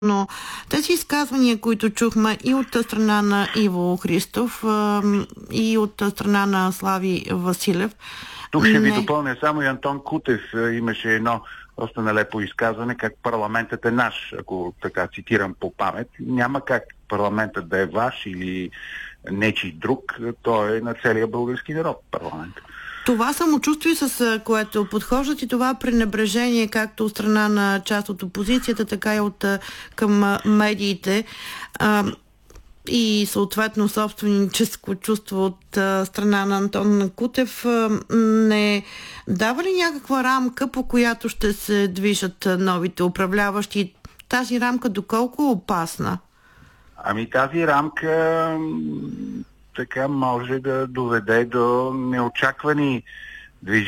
Но тези изказвания, които чухме и от страна на Иво Христов, и от страна на Слави Василев. Тук ще ви допълня само и Антон Кутев имаше едно доста налепо изказване, как парламентът е наш, ако така цитирам по памет. Няма как парламентът да е ваш или нечий друг, той е на целия български народ парламент. Това самочувствие, с което подхождат, и това пренебрежение, както от страна на част от опозицията, така и към медиите, и съответно собственическо чувство от страна на Антон Кутев, не дава ли някаква рамка, по която ще се движат новите управляващи? Тази рамка доколко е опасна? Ами тази рамка така може да доведе до неочаквани движения